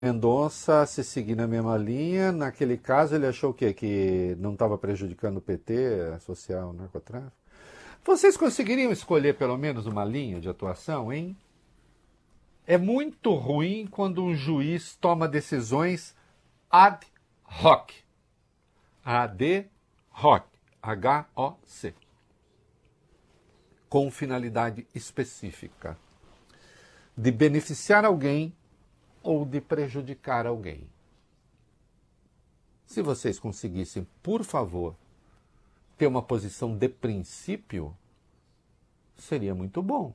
Mendonça, se seguir na mesma linha, naquele caso ele achou o quê? Que não estava prejudicando o PT, associar o narcotráfico? Vocês conseguiriam escolher pelo menos uma linha de atuação, hein? É muito ruim quando um juiz toma decisões ad hoc. Ad hoc. H-O-C. Com finalidade específica de beneficiar alguém ou de prejudicar alguém. Se vocês conseguissem, por favor, ter uma posição de princípio, seria muito bom.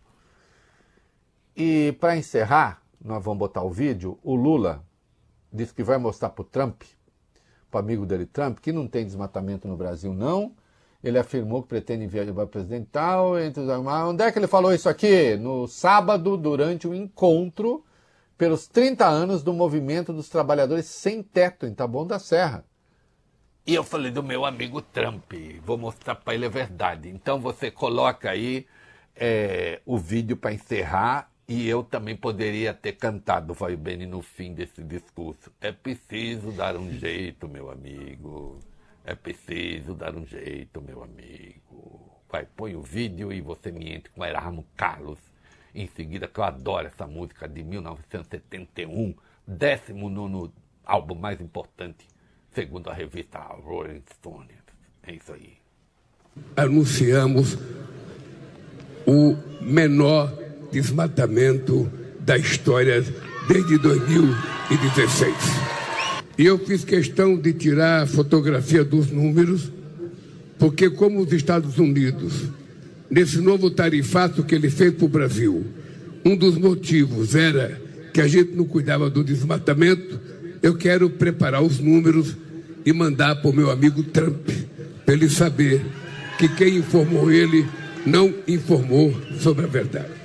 E para encerrar, nós vamos botar o vídeo, o Lula disse que vai mostrar para o Trump, para o amigo dele Trump, que não tem desmatamento no Brasil não. Ele afirmou que pretende viajar para presidente tal. Onde é que ele falou isso aqui? No sábado, durante um encontro pelos 30 anos do movimento dos trabalhadores sem teto em Taboão da Serra. E eu falei do meu amigo Trump, vou mostrar para ele a verdade. Então você coloca aí o vídeo para encerrar, e eu também poderia ter cantado Vai Bene no fim desse discurso. É preciso dar um jeito, meu amigo. É preciso dar um jeito, meu amigo. Vai, põe o vídeo e você me entre com Erasmo Carlos. Em seguida, que eu adoro essa música de 1971, 19º álbum mais importante, segundo a revista Rolling Stone. É isso aí. Anunciamos o menor desmatamento da história desde 2016. E eu fiz questão de tirar a fotografia dos números, porque como os Estados Unidos, nesse novo tarifaço que ele fez para o Brasil, um dos motivos era que a gente não cuidava do desmatamento, eu quero preparar os números e mandar para o meu amigo Trump, para ele saber que quem informou ele não informou sobre a verdade.